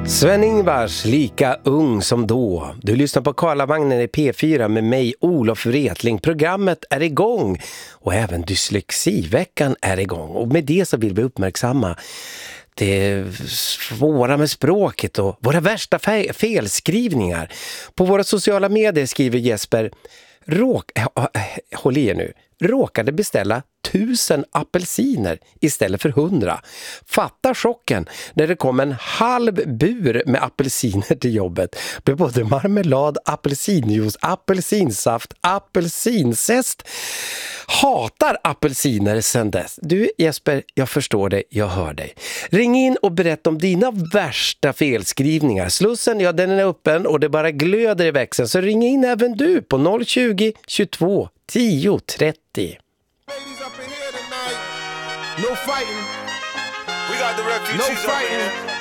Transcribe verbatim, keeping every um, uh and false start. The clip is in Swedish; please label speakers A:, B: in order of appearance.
A: Sven-Ingvars, lika ung som då. Du lyssnar på Karlavagnen i P fyra med mig, Olof Wretling. Programmet är igång och även dyslexiveckan är igång. Och med det så vill vi uppmärksamma det svåra med språket och våra värsta fe- felskrivningar. På våra sociala medier skriver Jesper, råk, håll i er nu, råkade beställa tusen apelsiner istället för hundra. Fatta chocken när det kom en halv bur med apelsiner till jobbet. Med både marmelad, apelsinjuice, apelsinsaft, apelsinzest. Hatar apelsiner sedan dess. Du Jesper, jag förstår dig, jag hör dig. Ring in och berätta om dina värsta felskrivningar. Slussen, ja den är öppen och det bara glöder i växeln. Så ring in även du på noll tjugo, tjugotvå, tio, trettio.
B: Ladies up in here tonight. No fighting.
C: We got the refugees
B: No
C: up in
B: fighting.
C: here.